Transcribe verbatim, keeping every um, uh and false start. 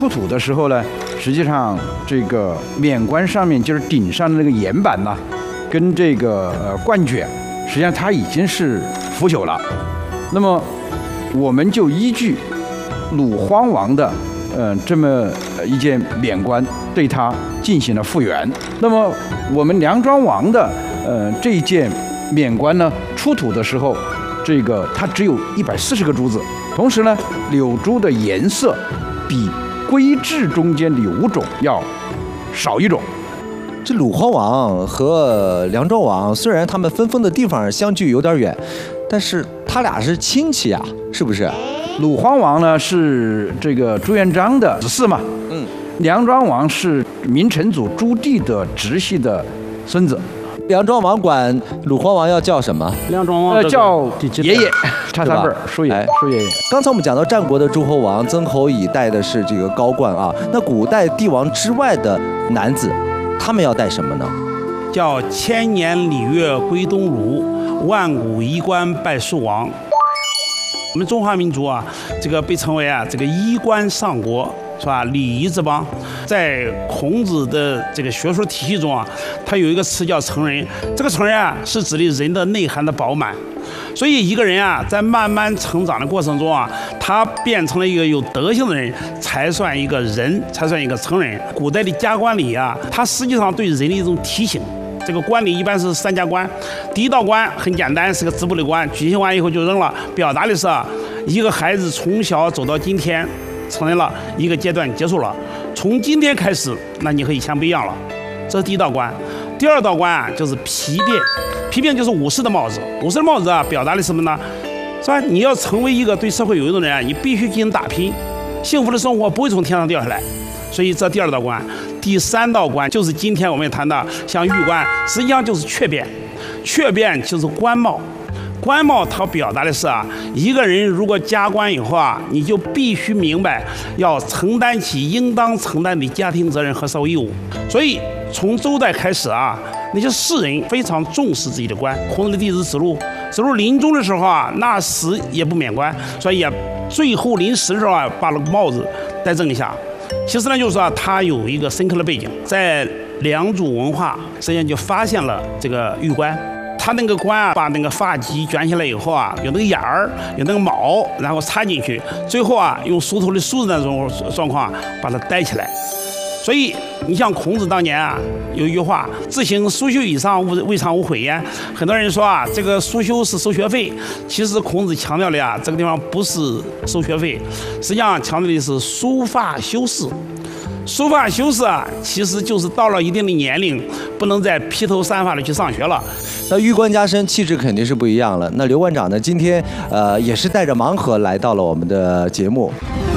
出土的时候呢，实际上这个冕冠上面就是顶上的那个岩板呐、啊，跟这个呃冠卷，实际上它已经是腐朽了。那么我们就依据鲁荒王的呃这么一件冕冠，对它进行了复原。那么我们梁庄王的呃这一件冕冠呢，出土的时候，这个它只有一百四十个珠子，同时呢，柳珠的颜色比龟质中间的五种要少一种。 这鲁荒王和梁庄王虽然他们分封的地方相距有点远，但是他俩是亲戚啊，是不是？ 鲁荒王呢是这个朱元璋的子嗣嘛，嗯，梁庄王是明成祖朱棣的直系的孙子。 梁庄王管鲁荒王要叫什么？ 梁庄王、 呃、叫爷爷，差三辈儿，叔爷，叔爷爷。 刚才我们讲到战国的诸侯王，曾侯乙戴的是这个高冠啊。那古代帝王之外的男子，他们要戴什么呢？ 叫千年礼乐归东庐，万古衣冠拜蜀王。我们中华民族啊，这个被称为啊这个衣冠上国，是吧？礼仪之邦。在孔子的这个学术体系中啊，他有一个词叫成人。这个成人啊，是指的人的内涵的饱满。所以一个人啊，在慢慢成长的过程中啊，他变成了一个有德行的人，才算一个人，才算一个成人。古代的加冠礼啊，它实际上对人的一种提醒。这个冠礼一般是三加冠，第一道冠很简单，是个织布的冠，举行完以后就扔了，表达的是啊，一个孩子从小走到今天，成人了，一个阶段结束了，从今天开始，那你和以前不一样了，这是第一道冠。第二道冠啊，就是皮鞭，皮鞭就是武士的帽子，武士的帽子啊，表达的什么呢？是吧？你要成为一个对社会有用的人，你必须进行打拼，幸福的生活不会从天上掉下来。所以这第二道冠，第三道冠就是今天我们谈的像玉冠，实际上就是雀鞭，雀鞭就是冠帽，冠帽它表达的是啊，一个人如果加冠以后啊，你就必须明白要承担起应当承担的家庭责任和社会义务。所以从周代开始啊，那些士人非常重视自己的冠。孔子的弟子子路，子路临终的时候啊，那死也不免冠，所以也最后临死的时候啊，把那个帽子戴正一下。其实呢，就是说、啊、他有一个深刻的背景，在良渚文化实际上就发现了这个玉冠。他那个冠啊，把那个发髻卷起来以后啊，有那个眼儿，有那个毛，然后插进去，最后啊，用梳头的梳子那种状况、啊、把它戴起来。所以你像孔子当年啊，有一句话：“自行苏修以上，未尝无悔焉。”很多人说啊，这个苏修是收学费，其实孔子强调的啊，这个地方不是收学费，实际上强调的是梳发修饰。梳发修饰啊，其实就是到了一定的年龄，不能再披头散发的去上学了。 那玉冠加身，气质肯定是不一样了。那刘馆长呢，今天呃也是带着盲盒来到了我们的节目。